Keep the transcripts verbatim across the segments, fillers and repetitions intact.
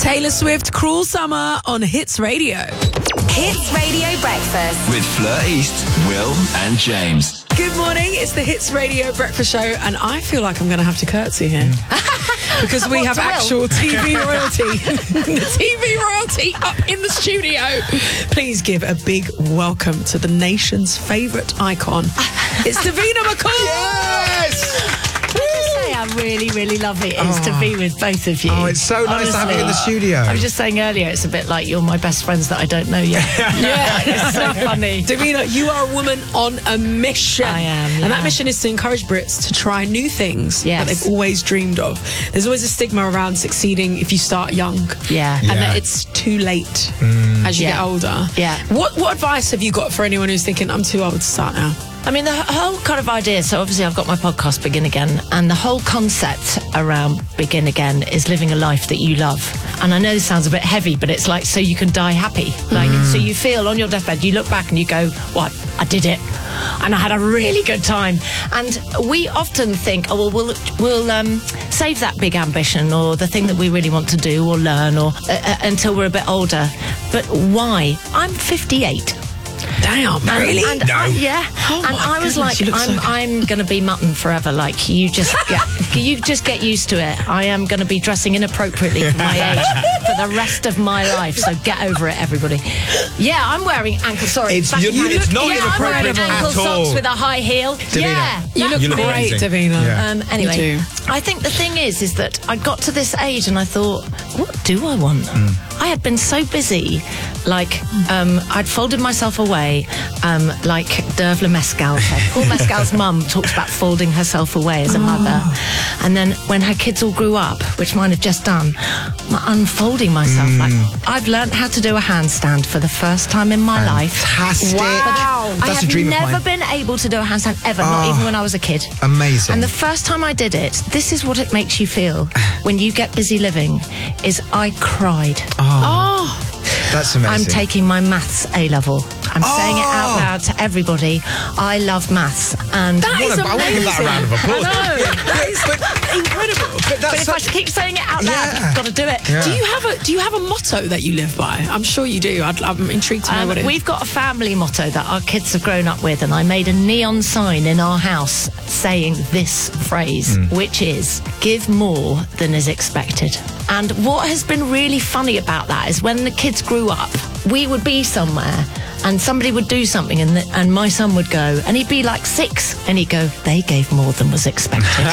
Taylor Swift, Cruel Summer on Hits Radio. Hits Radio Breakfast. With Fleur East, Will and James. Good morning, it's the Hits Radio Breakfast Show, and I feel like I'm going to have to curtsy here. Because we have actual T V royalty. The T V royalty up in the studio. Please give a big welcome to the nation's favourite icon. It's Davina McCall. Yes! I really, really love it is Oh. to be with both of you. Oh, it's so nice to have you in the studio. I was just saying earlier, it's a bit like you're my best friends that I don't know yet. Yeah, It's so funny. Davina, you are a woman on a mission. I am, yeah. And that mission is to encourage Brits to try new things Yes. that they've always dreamed of. There's always a stigma around succeeding if you start young. Yeah. And Yeah. that it's too late as you Yeah. get older. Yeah. What, what advice have you got for anyone who's thinking, I'm too old to start now? I mean, the whole kind of idea, so obviously I've got my podcast, Begin Again, and the whole concept around Begin Again is living a life that you love. And I know this sounds a bit heavy, but it's like so you can die happy. Like, so you feel on your deathbed, you look back and you go, what, I did it. And I had a really good time. And we often think, oh, well, we'll, we'll um, save that big ambition or the thing that we really want to do or learn or uh, uh, until we're a bit older. But why? I'm fifty-eight. Damn, And, really? and No. I, yeah. Oh and my I was goodness, like, you look I'm, so good. I'm going to be mutton forever. Like, you just get, you just get used to it. I am going to be dressing inappropriately for my age for the rest of my life. So get over it, everybody. Yeah, I'm wearing ankle. Sorry, It's- back you- in my- it's not yeah, inappropriate I'm wearing ankle at socks all. with a high heel. Yeah, You look You look great, amazing. Davina. Yeah. um, anyway, You do. I think the thing is, is that I got to this age and I thought, what do I want? I had been so busy, like um, I'd folded myself away, um, like Dervla Mescal said. Paul Mescal's mum talks about folding herself away as a mother, and then when her kids all grew up, which mine have just done, I'm unfolding myself. Like I've learned how to do a handstand for the first time in my life. Fantastic. Wow. I That's have a dream of never mine. been able to do a handstand ever, not Oh. even when I was a kid. Amazing. And the first time I did it, this is what it makes you feel when you get busy living, is I cried. Oh, That's amazing. I'm taking my maths A-level. I'm saying it out Oh. loud to everybody. I love maths. And that I is wanna- I want to give that a amazing. round of applause. I know. That is incredible. But but that's if I such- keep saying it out loud, Yeah. I've got to do it. Yeah. Do you have a Do you have a motto that you live by? I'm sure you do. I'd, I'm intrigued to know Um, what it is. we've got a family motto that our kids have grown up with, and I made a neon sign in our house saying this phrase, which is, give more than is expected. And what has been really funny about that is when the kids grew up, we would be somewhere and somebody would do something and, the, and my son would go, and he'd be like six, and he'd go, they gave more than was expected.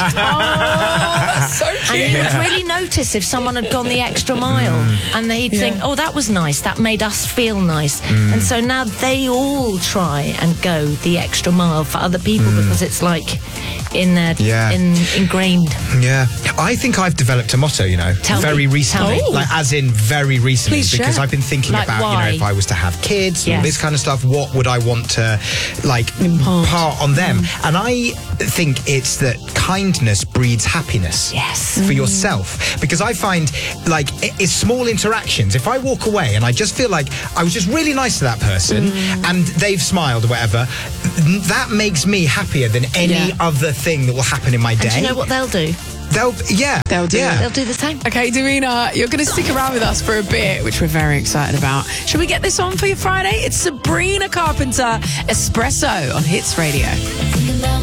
so And he would really notice if someone had gone the extra mile. And they'd think, oh, that was nice. That made us feel nice. And so now they all try and go the extra mile for other people because it's like in their Yeah. in, ingrained. Yeah, I think I've developed a motto, you know, Tell very me. recently, Tell me. like as in very recently, Please because share. I've been thinking Like about, why? you know, if I was to have kids, and all Yes. this kind of stuff, what would I want to like impart on them? And I think it's that kindness breeds happiness. Yes. For yourself, because I find like it- it's small interactions. If I walk away and I just feel like I was just really nice to that person and they've smiled or whatever, th- that makes me happier than any Yeah. other thing that will happen in my day. And do you know what they'll do? They'll, yeah, They'll do yeah. it. They'll do the same. Okay, Davina, you're going to stick around with us for a bit, which we're very excited about. Should we get this on for your Friday? It's Sabrina Carpenter, Espresso on Hits Radio.